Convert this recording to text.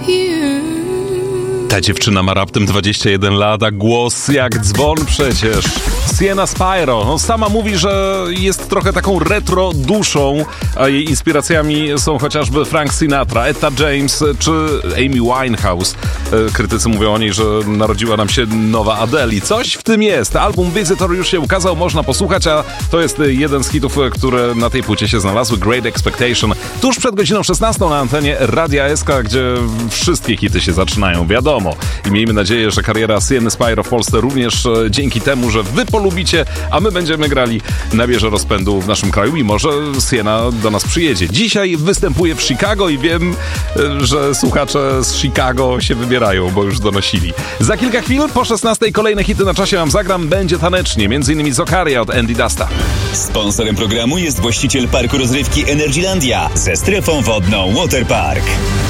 Ta dziewczyna ma raptem 21 lat, a głos jak dzwon przecież. Sienna Spyro. No, sama mówi, że jest trochę taką retro duszą, a jej inspiracjami są chociażby Frank Sinatra, Etta James czy Amy Winehouse. Krytycy mówią o niej, że narodziła nam się nowa Adele i coś w tym jest. Album Visitor już się ukazał, można posłuchać, a to jest jeden z hitów, które na tej płycie się znalazły. Great Expectation. Tuż przed godziną 16 na antenie Radia SK, gdzie wszystkie hity się zaczynają, wiadomo. I miejmy nadzieję, że kariera Sienny Spyro w Polsce również dzięki temu, że wy polubicie, a my będziemy grali na wieżę rozpędu w naszym kraju i może Sienna do nas przyjedzie. Dzisiaj występuje w Chicago i wiem, że słuchacze z Chicago się wybierają, bo już donosili. Za kilka chwil po 16 kolejne hity na czasie wam zagram, będzie tanecznie, m.in. Zokaria od Andy Dusta. Sponsorem programu jest właściciel parku rozrywki Energylandia ze strefą wodną Waterpark.